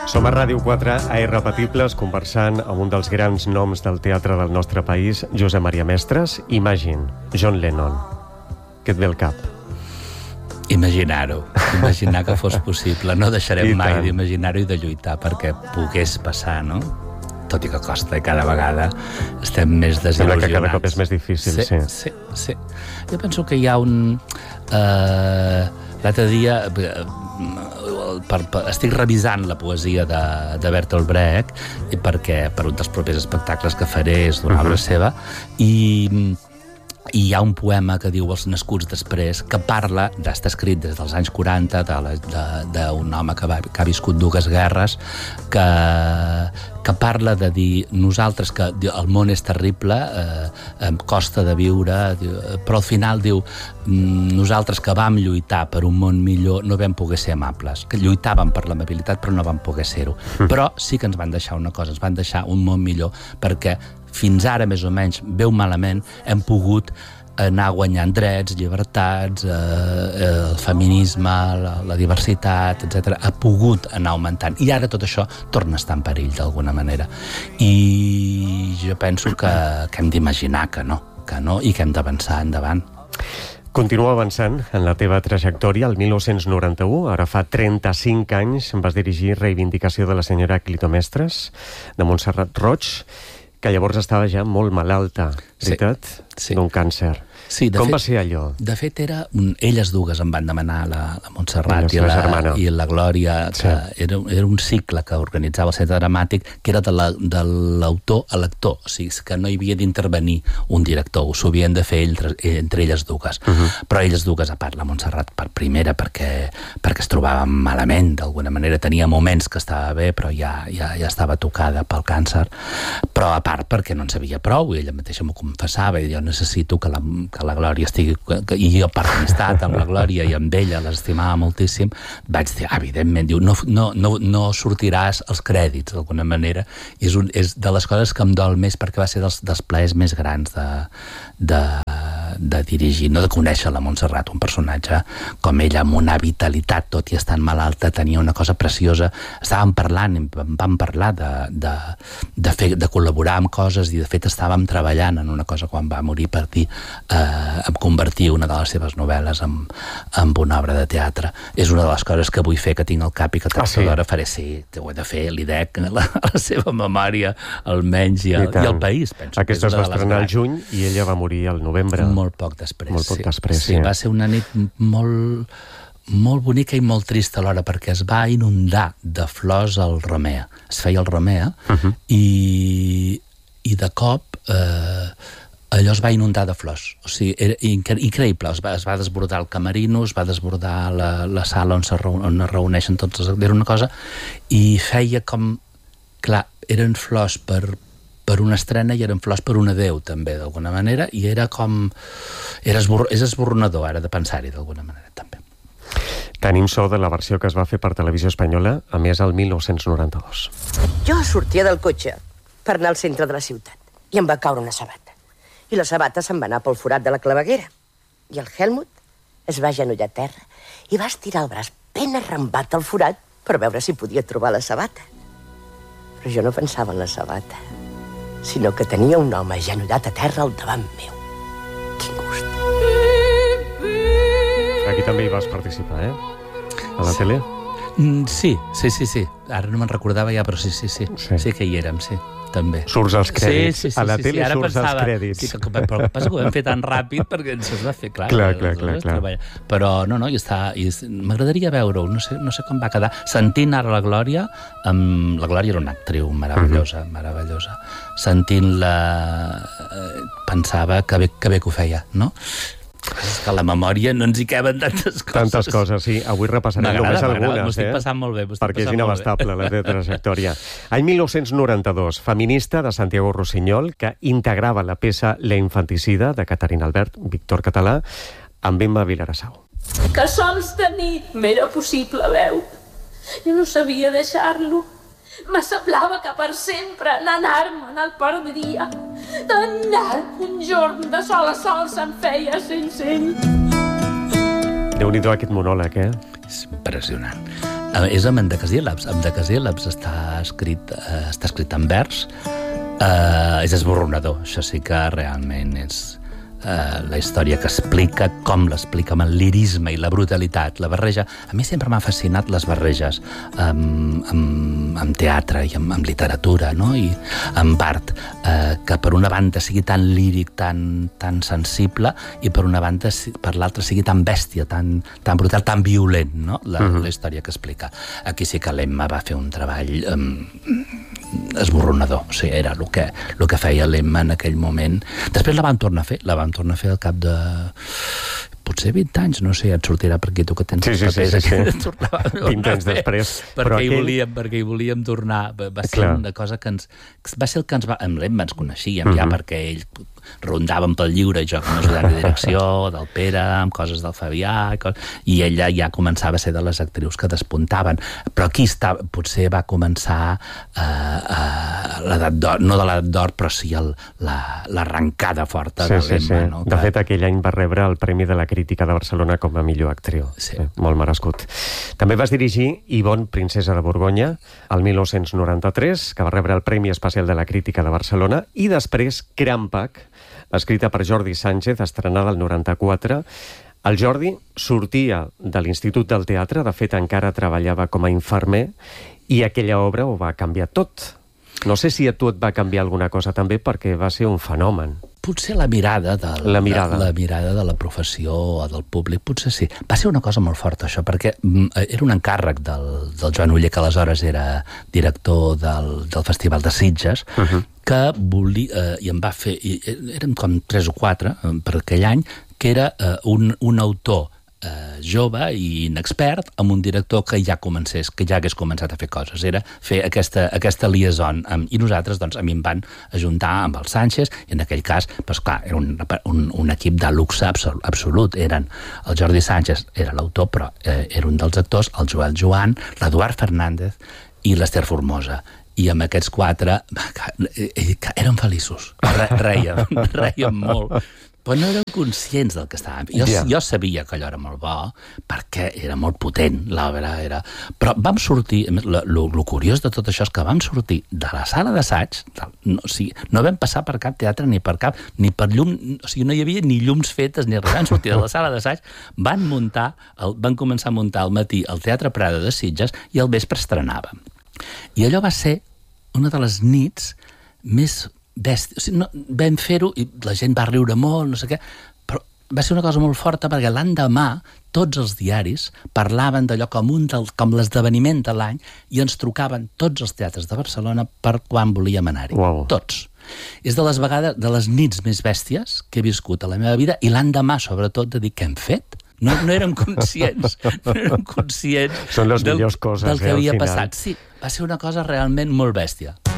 Som a Ràdio 4, a Irrepetibles, conversant amb un dels grans noms del teatre del nostre país, Josep Maria Mestres. Imagine, John Lennon. Què et ve al cap? Imaginar-ho, imaginar que fos possible. No deixarem mai d'imaginar-ho i de lluitar perquè pogués passar, no? Tot i que costa, i cada vegada estem més desil·lusionats. Sembla que cada cop és més difícil, sí. Sí. Jo penso que hi ha un... L'altre dia... estic revisant la poesia de Bertolt Brecht perquè per un dels propers espectacles que faré és d'una obra seva i hi ha un poema que diu Els nascuts després, que parla, està escrit des dels anys 40 d'un home que ha viscut dues guerres, que parla de dir nosaltres, que el món és terrible, costa de viure, però al final diu nosaltres que vam lluitar per un món millor no vam poder ser amables, que lluitàvem per l'amabilitat però no vam poder ser-ho, però sí que ens van deixar una cosa, ens van deixar un món millor, perquè fins ara, més o menys, veu malament, hem pogut anar guanyant drets, llibertats, el feminisme, la diversitat, etc. Ha pogut anar augmentant. I ara tot això torna a estar en perill, d'alguna manera. I jo penso que hem d'imaginar que no, i que hem d'avançar endavant. Continua avançant en la teva trajectòria. El 1991, ara fa 35 anys, vas dirigir Reivindicació de la senyora Clitomestres, de Montserrat Roig, que llavors estava ja molt malalta, veritat? Sí. D'un càncer. Sí, com va ser allò? De fet, elles dues em van demanar, la Montserrat i la Glòria, que era un cicle que organitzava el Centre Dramàtic, que era de l'autor a l'actor, o sigui, que no hi havia d'intervenir un director, s'ho havien de fer entre elles dues. Però elles dues, a part, la Montserrat per primera, perquè es trobava malament, d'alguna manera, tenia moments que estava bé, però ja estava tocada pel càncer, però a part perquè no en sabia prou, i ella mateixa m'ho confessava, i jo necessito que la Glòria estigui... I jo, per amistat amb la Glòria i amb ella, l'estimava moltíssim, vaig dir, evidentment, diu, no sortiràs als crèdits, d'alguna manera. És de les coses que em dol més, perquè va ser dels plaers més grans de dirigir, no de conèixer la Montserrat, un personatge com ella, amb una vitalitat, tot i estant malalta, tenia una cosa preciosa. Estàvem parlant, vam parlar de col·laborar amb coses, i de fet estàvem treballant en una cosa quan va morir, per dir em convertir una de les seves novel·les en una obra de teatre. És una de les coses que vull fer, que tinc al cap i que tard d'hora faré. Sí, ho he de fer, li dec la seva memòria, almenys, i el país, penso. Aquesta es va estrenar al juny i ella va morir al novembre. Molt poc després. Sí, va ser una nit molt bonica i molt trista alhora, perquè es va inundar de flors al Romea. Es feia el Romea i de cop allò es va inundar de flors. O sigui, era increïble. Es va desbordar el camerino, es va desbordar la sala on es reuneixen tots els... Era una cosa... I feia com... Clar, eren flors per una estrena i eren flors per un adeu, també, d'alguna manera, i era com... És esborronador, ara, de pensar-hi, d'alguna manera, també. Tenim so de la versió que es va fer per Televisió Espanyola, a més, el 1992. Jo sortia del cotxe per anar al centre de la ciutat i em va caure una sabata. I la sabata se'n va anar pel forat de la claveguera. I el Helmut es va agenollar a terra i va estirar el braç ben arrambat al forat per veure si podia trobar la sabata. Però jo no pensava en la sabata, sinó que tenia un home agenollat a terra al davant meu. Quin gust. Aquí també hi vas participar, a la tele? Sí. Ara no me'n recordava ja, però sí. Sí que hi érem, sí. També. Surts als crèdits. Sí, a la tele surts als crèdits. Sí, però el que passa que ho vam fer tan ràpid perquè ens es va fer clar. Clar. Però no, m'agradaria veure-ho, no sé com va quedar. Sentint ara la Glòria, la Glòria era una actriu meravellosa. Sentint-la, pensava que bé que ho feia, no? És que a la memòria no ens hi caben tantes coses. Sí. Avui repassarem només algunes. M'ho estic passant molt bé. Perquè és inabastable la teva trajectòria. Any 1992, feminista de Santiago Rossinyol, que integrava la peça La infanticida de Caterina Albert, Víctor Català, amb Emma Vilarassau. Que sols de nit m'era possible, veu. Jo no sabia deixar-lo. Me semblava que per sempre n'anar-me'n al perdria. D'anar un jorn de sol a sol se'n feia sense ell. Déu-n'hi-do aquest monòleg, És impressionant. És amb endecasíl·labs. Amb decasíl·labs està escrit en vers. És esborronador. Això sí que realment és la història que explica, com l'explica amb el lirisme i la brutalitat, la barreja. A mi sempre m'ha fascinat les barreges amb teatre i amb literatura, no? I amb art, que per una banda sigui tan líric, tan sensible, i per una banda, per l'altra, sigui tan bèstia, tan brutal, tan violent, no? La història que explica. Aquí sí que l'Emma va fer un treball esborronador, o sigui, era el que feia l'Emma en aquell moment. Després la van tornar a fer al cap de potser 20 anys, no sé, et sortirà per aquí tu que tens els papers. Sí. 20 anys després. Perquè hi volíem tornar. Va ser una cosa que va ser el que ens va... Amb l'Emma ens coneixíem ja, perquè ell rondàvem pel lliure, jo com a ajudant de direcció del Pere, amb coses del Fabià, i ella ja començava a ser de les actrius que despuntaven. Però aquí potser va començar l'edat d'or, no de l'edat d'or, però sí l'arrencada forta de l'Emma. No? De fet, aquell any va rebre el Premi de la Crítica de Barcelona com a millor actriu. Sí. Molt merescut. També vas dirigir Ivonne, princesa de Borgonya, el 1993, que va rebre el Premi Especial de la Crítica de Barcelona, i després Crampac, escrita per Jordi Sánchez, estrenada el 94. El Jordi sortia de l'Institut del Teatre, de fet encara treballava com a infermer, i aquella obra ho va canviar tot. No sé si a tu et va canviar alguna cosa també, perquè va ser un fenomen. Potser la mirada de la professió o del públic, potser sí. Va ser una cosa molt forta, això, perquè era un encàrrec del Joan Oller, que aleshores era director del Festival de Sitges, que volia, i em va fer, eren com 3 o 4 per aquell any, que era un autor jove i inexpert amb un director que ja hagués començat a fer coses. Era fer aquesta liaison. I nosaltres, doncs, a mi em van ajuntar amb el Sánchez, i en aquell cas, doncs clar, era un equip de luxe absolut. Eren el Jordi Sánchez, era l'autor, però era un dels actors, el Joel Joan, l'Eduard Fernández i l'Ester Formosa. I amb aquests 4 eren feliços. Reien molt. Però no eren conscients del que estàvem. Jo sabia que allò era molt bo, perquè era molt potent, l'obra era... Però vam sortir... Lo curiós de tot això és que vam sortir de la sala d'assaig, no vam passar per cap teatre ni per llum... O sigui, no hi havia ni llums fetes ni res. Vam sortir de la sala d'assaig, van començar a muntar al matí al Teatre Prada de Sitges i al vespre estrenàvem. I allò va ser una de les nits més bèsties. O sigui, vam fer-ho i la gent va riure molt, no sé què, però va ser una cosa molt forta perquè l'endemà tots els diaris parlaven d'allò com l'esdeveniment de l'any i ens trucaven tots els teatres de Barcelona per quan volíem anar-hi. Wow. Tots. És de les nits més bèsties que he viscut a la meva vida, i l'endemà, sobretot, de dir què hem fet. No érem conscients. Són les millors coses del que havia passat. Sí, va ser una cosa realment molt bèstia.